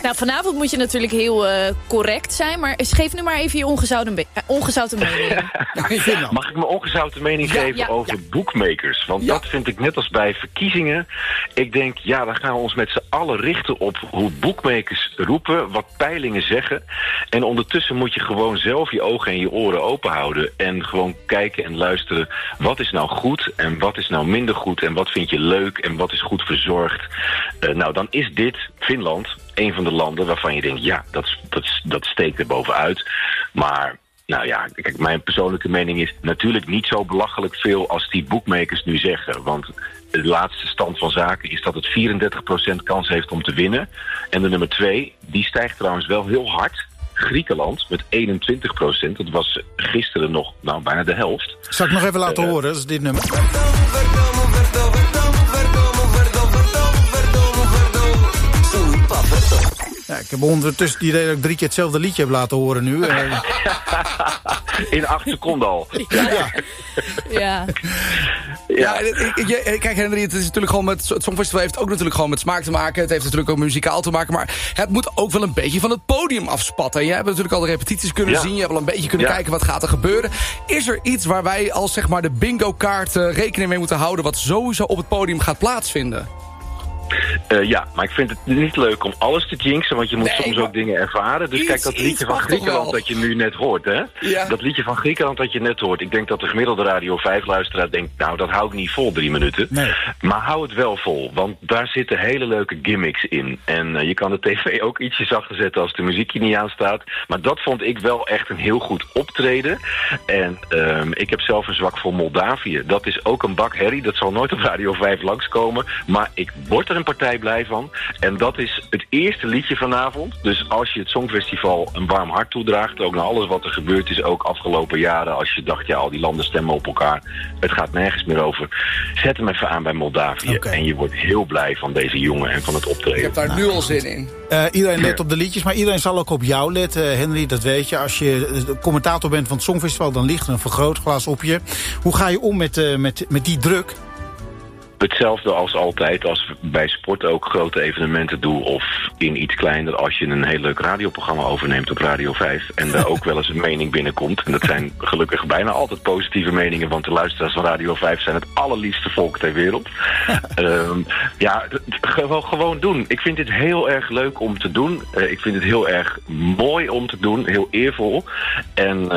Nou, vanavond moet je natuurlijk heel correct zijn, maar geef nu maar even je ongezouten mening. Mag ik mijn ongezouten mening geven over bookmakers? Want dat vind ik net als bij verkiezingen. Ik denk, dan gaan we ons met z'n allen richten op hoe bookmakers roepen, wat peilingen zeggen. En ondertussen moet je gewoon zelf je ogen en je oren open houden. En gewoon kijken en luisteren. Wat is nou goed en wat is nou minder goed? En wat vind je leuk en wat is goed verzorgd? Nou, dan is dit, Finland, een van de landen waarvan je denkt, dat steekt er bovenuit. Maar nou ja, kijk, mijn persoonlijke mening is natuurlijk niet zo belachelijk veel als die bookmakers nu zeggen. Want de laatste stand van zaken is dat het 34% kans heeft om te winnen. En de nummer 2, die stijgt trouwens wel heel hard. Griekenland met 21%. Dat was gisteren nog bijna de helft. Zal ik nog even laten horen? Dat is dit nummer. Ja, ik heb ondertussen die idee dat ik 3 keer hetzelfde liedje heb laten horen nu. In 8 seconden al. Ja. Kijk Henry, het is natuurlijk gewoon het Songfestival heeft ook natuurlijk gewoon met smaak te maken. Het heeft natuurlijk ook muzikaal te maken. Maar het moet ook wel een beetje van het podium afspatten. En jij hebt natuurlijk al de repetities kunnen zien. Je hebt al een beetje kunnen kijken wat gaat er gebeuren. Is er iets waar wij als zeg maar de bingo kaart rekening mee moeten houden wat sowieso op het podium gaat plaatsvinden? Maar ik vind het niet leuk om alles te jinxen, want je moet soms ook dingen ervaren. Dus kijk, dat liedje van Griekenland dat je nu net hoort, hè? Ja. Dat liedje van Griekenland dat je net hoort. Ik denk dat de gemiddelde Radio 5-luisteraar denkt, nou, dat hou ik niet vol 3 minuten. Nee. Maar hou het wel vol, want daar zitten hele leuke gimmicks in. En je kan de tv ook ietsje zachter zetten als de muziekje niet aanstaat. Maar dat vond ik wel echt een heel goed optreden. En ik heb zelf een zwak voor Moldavië. Dat is ook een bak herrie. Dat zal nooit op Radio 5 langskomen. Maar ik word er een partij blij van. En dat is het eerste liedje vanavond. Dus als je het Songfestival een warm hart toedraagt, ook naar alles wat er gebeurd is, ook afgelopen jaren, als je dacht, al die landen stemmen op elkaar, het gaat nergens meer over. Zet hem even aan bij Moldavië. Okay. En je wordt heel blij van deze jongen en van het optreden. Ik heb daar nu al zin in. Iedereen let op de liedjes, maar iedereen zal ook op jou letten, Henry, dat weet je. Als je de commentator bent van het Songfestival, dan ligt er een vergrootglas op je. Hoe ga je om met die druk? Hetzelfde als altijd, als bij sport ook grote evenementen doe of in iets kleiner als je een heel leuk radioprogramma overneemt op Radio 5 en daar ook wel eens een mening binnenkomt. En dat zijn gelukkig bijna altijd positieve meningen, want de luisteraars van Radio 5 zijn het allerliefste volk ter wereld. Gewoon doen. Ik vind dit heel erg leuk om te doen. Ik vind het heel erg mooi om te doen, heel eervol. En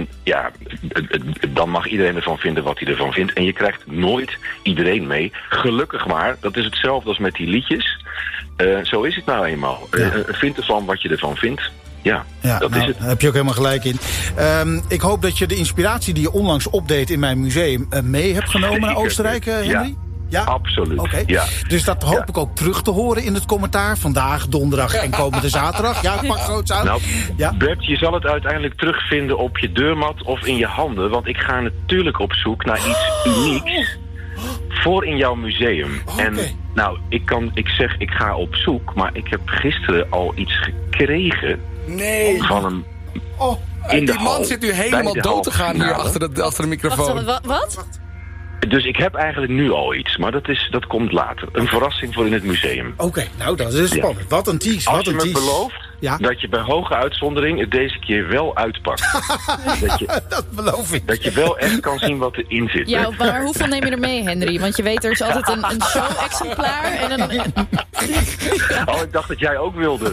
dan mag iedereen ervan vinden wat hij ervan vindt. En je krijgt nooit iedereen mee. Gelukkig maar, dat is hetzelfde als met die liedjes. Zo is het nou eenmaal. Vind ervan wat je ervan vindt. Ja, dat is het. Daar heb je ook helemaal gelijk in. Ik hoop dat je de inspiratie die je onlangs opdeed in mijn museum mee hebt genomen naar Oostenrijk, Henry? Ja, absoluut. Okay. Ja. Dus dat hoop ik ook terug te horen in het commentaar. Vandaag, donderdag en komende zaterdag. Ja, pak groots aan. Nou, Bert, je zal het uiteindelijk terugvinden op je deurmat of in je handen. Want ik ga natuurlijk op zoek naar iets unieks voor in jouw museum. Okay. En nou, ik ga op zoek, maar ik heb gisteren al iets gekregen van hem. Die man zit nu helemaal dood te gaan hier achter de microfoon. Wat? Dus ik heb eigenlijk nu al iets, maar dat komt later. Een verrassing voor in het museum. Oké, nou dat is spannend. Wat een tease. Als je me belooft dat je bij hoge uitzondering het deze keer wel uitpakt. Dat beloof ik. Dat je wel echt kan zien wat erin zit. Ja, maar hoeveel neem je er mee, Henry? Want je weet, er is altijd een show-exemplaar en een... ik dacht dat jij ook wilde.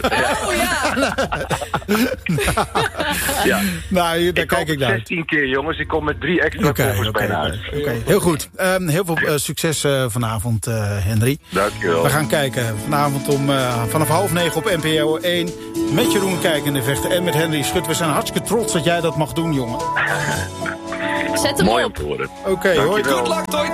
Ja. Nou, daar kijk ik naar. 16 keer, jongens. Ik kom met 3 extra koffers bijna uit. Oké, heel goed. Heel veel succes vanavond, Henry. Dankjewel. We gaan kijken vanavond vanaf 8:30 op NPO 1... met Jeroen Kijkende Vechten en met Henry Schut. We zijn hartstikke trots dat jij dat mag doen, jongen. Zet hem Mooi op. om te horen. Oké, hoi. Good luck, toi.